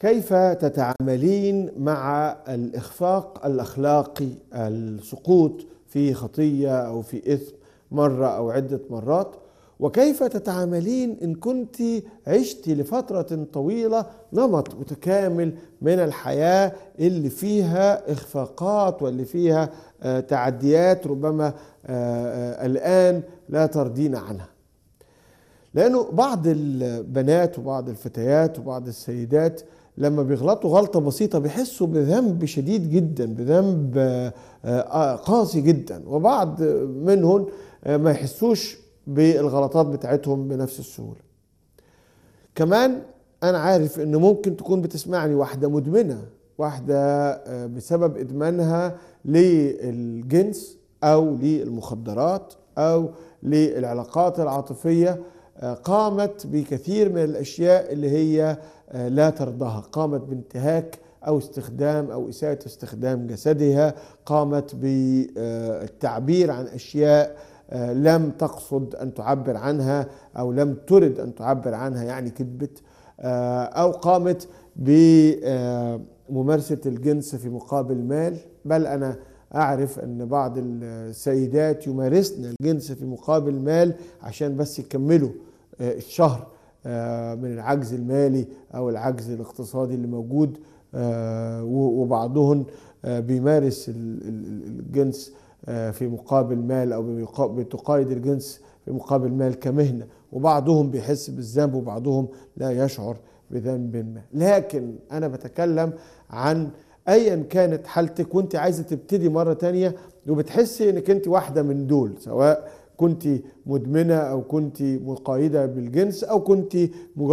كيف تتعاملين مع الإخفاق الأخلاقي، السقوط في خطية أو في إثم مرة أو عدة مرات؟ وكيف تتعاملين إن كنت عشت لفترة طويلة نمط متكامل من الحياة اللي فيها إخفاقات واللي فيها تعديات ربما الآن لا ترضين عنها؟ لأنه بعض البنات وبعض الفتيات وبعض السيدات لما بيغلطوا غلطة بسيطة بيحسوا بذنب شديد جدا، بذنب قاسي جدا، وبعض منهم ما يحسوش بالغلطات بتاعتهم بنفس السهولة. كمان أنا عارف إنه ممكن تكون بتسمعني واحدة مدمنة، واحدة بسبب إدمانها للجنس أو للمخدرات أو للعلاقات العاطفية قامت بكثير من الأشياء اللي هي لا ترضاها، قامت بانتهاك أو استخدام أو إساءة استخدام جسدها، قامت بالتعبير عن أشياء لم تقصد أن تعبر عنها أو لم ترد أن تعبر عنها، يعني كذبت، أو قامت بممارسة الجنس في مقابل مال. بل أنا أعرف أن بعض السيدات يمارسن الجنس في مقابل مال عشان بس يكملوا الشهر من العجز المالي أو العجز الاقتصادي اللي موجود، وبعضهم بيمارس الجنس في مقابل مال أو بتقايد الجنس في مقابل مال كمهنة، وبعضهم بيحس بالذنب وبعضهم لا يشعر بذنب ما. لكن أنا بتكلم عن أيا كانت حالتك وانت عايزة تبتدي مرة تانية وبتحسي انك انت واحدة من دول، سواء كنت مدمنة أو كنت مقايدة بالجنس أو كنت